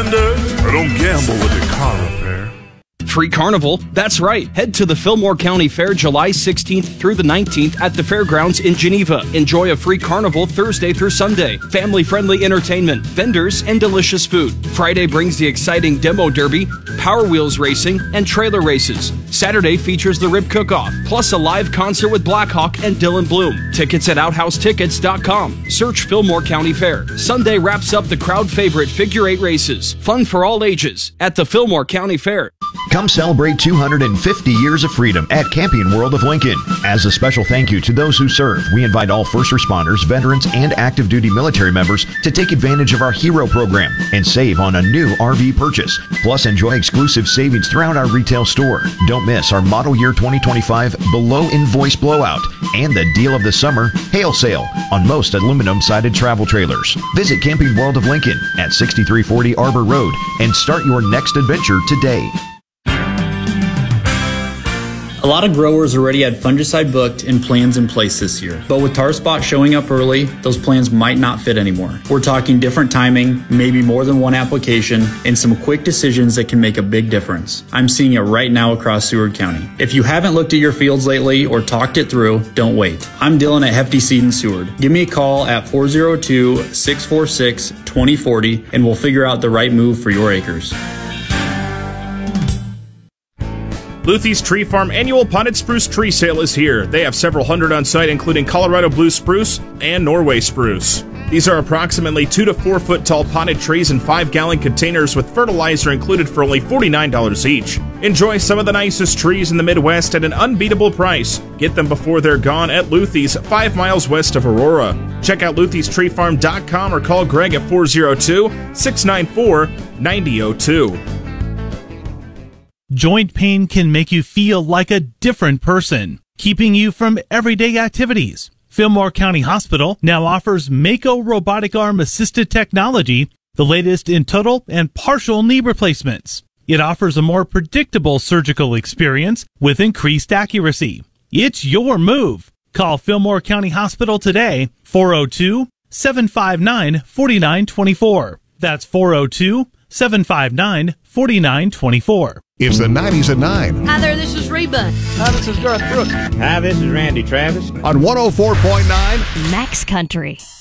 Commander. I don't gamble with the car repair. Free Carnival? That's right. Head to the Fillmore County Fair July 16th through the 19th at the fairgrounds in Geneva. Enjoy a free carnival Thursday through Sunday. Family-friendly entertainment, vendors, and delicious food. Friday brings the exciting Demo Derby, Power Wheels racing, and trailer races. Saturday features the Rib Cook-Off, plus a live concert with Blackhawk and Dylan Bloom. Tickets at OuthouseTickets.com. Search Fillmore County Fair. Sunday wraps up the crowd favorite figure 8 races. Fun for all ages at the Fillmore County Fair. Come celebrate 250 years of freedom at Camping World of Lincoln. As a special thank you to those who serve, we invite all first responders, veterans, and active duty military members to take advantage of our Hero program and save on a new RV purchase. Plus, enjoy exclusive savings throughout our retail store. Don't miss our model year 2025 below invoice blowout and the deal of the summer hail sale on most aluminum sided travel trailers. Visit Camping World of Lincoln at 6340 Arbor Road and start your next adventure today. A lot of growers already had fungicide booked and plans in place this year. But with tar spot showing up early, those plans might not fit anymore. We're talking different timing, maybe more than one application, and some quick decisions that can make a big difference. I'm seeing it right now across Seward County. If you haven't looked at your fields lately or talked it through, don't wait. I'm Dylan at Hefty Seed in Seward. Give me a call at 402-646-2040 and we'll figure out the right move for your acres. Luthie's Tree Farm annual potted spruce tree sale is here. They have several hundred on site, including Colorado blue spruce and Norway spruce. These are approximately 2 to 4 foot tall potted trees in 5-gallon containers with fertilizer included for only $49 each. Enjoy some of the nicest trees in the Midwest at an unbeatable price. Get them before they're gone at Luthie's, 5 miles west of Aurora. Check out luthiestreefarm.com or call Greg at 402-694-9002. Joint pain can make you feel like a different person, keeping you from everyday activities. Fillmore County Hospital now offers Mako robotic arm assisted technology, the latest in total and partial knee replacements. It offers a more predictable surgical experience with increased accuracy. It's your move. Call Fillmore County Hospital today, 402-759-4924. That's 402-759-4924. It's the 90s at 9. Hi there, this is Reba. Hi, this is Garth Brooks. Hi, this is Randy Travis. On 104.9 Max Country.